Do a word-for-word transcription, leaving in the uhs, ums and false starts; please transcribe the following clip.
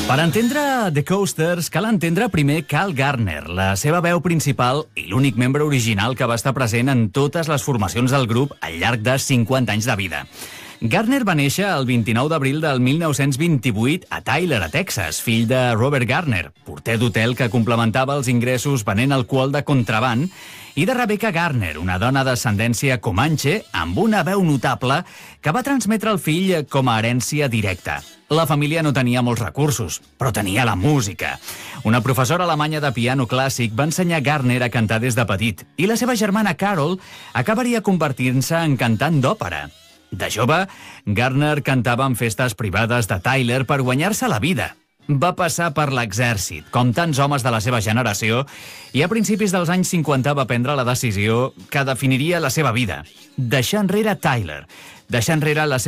Per entendre The Coasters cal entendre primer Cal Gardner, la seva veu principal i l'únic membre original que va estar present en totes les formacions del grup al llarg de cinquanta anys de vida. Gardner va néixer el vint-i-nou d'abril del mil nou-cents vint-i-vuit a Tyler, a Texas, fill de Robert Gardner, porter d'hotel que complementava els ingressos venent alcohol de contraban, i de Rebecca Gardner, una dona d'ascendència comanche amb una veu notable que va transmetre al fill com a herència directa. La família no tenia molts recursos, però tenia la música. Una professora alemanya de piano clàssic va ensenyar Gardner a cantar des de petit, i la seva germana Carol acabaria convertint-se en cantant d'òpera. De jove, Gardner cantava en festes privades de Tyler per guanyar-se la vida. Va passar per l'exèrcit, com tants homes de la seva generació, i a principis dels anys cinquanta va prendre la decisió que definiria la seva vida: deixar enrere Tyler, deixar enrere la seva